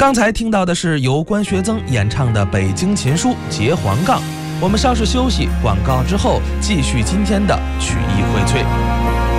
刚才听到的是由关学增演唱的《北京琴书·结黄杠》。我们稍事休息，广告之后继续今天的曲艺荟萃。